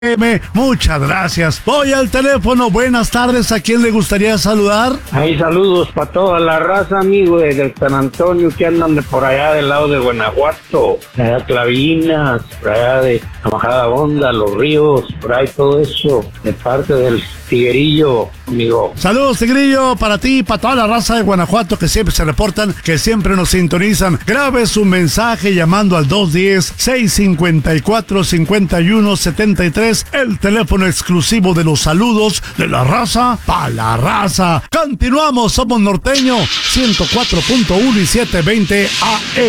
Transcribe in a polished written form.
Muchas gracias. Voy al teléfono. Buenas tardes. ¿A quién le gustaría saludar? Hay saludos para toda la raza, amigo, de San Antonio, que andan de por allá del lado de Guanajuato, allá Clavinas, por allá de la Majada Honda, Los Ríos, por ahí todo eso, de parte del Tiguerillo, amigo. Saludos, Tigrillo, para ti y para toda la raza de Guanajuato que siempre se reportan, que siempre nos sintonizan. Grabe su mensaje llamando al 210-654-5173, el teléfono exclusivo de los saludos de la raza para la raza. Continuamos, somos Norteño 104.1 y 720 AM.